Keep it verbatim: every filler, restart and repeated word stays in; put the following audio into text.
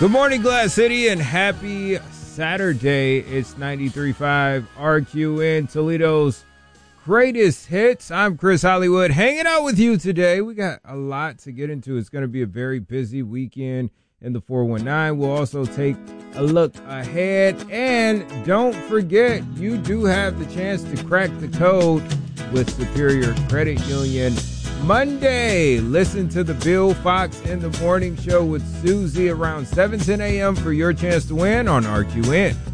Good morning, Glass City, and happy Saturday. It's ninety-three point five R Q N, Toledo's greatest hits. I'm Chris Hollywood, hanging out with you today. We got a lot to get into. It's going to be a very busy weekend in the four one nine. We'll also take a look ahead. And don't forget, you do have the chance to crack the code with Superior Credit Union. Monday, listen to the Bill Fox in the Morning Show with Susie around seven ten a.m. for your chance to win on R Q N.